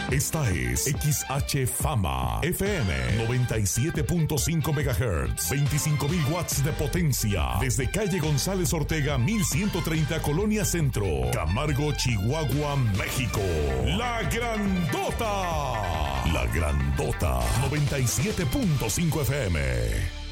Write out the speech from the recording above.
Esta es XH Fama FM 97.5 MHz, 25.000 watts de potencia, desde calle González Ortega 1130, Colonia Centro, Camargo, Chihuahua, México. La Grandota 97.5 FM.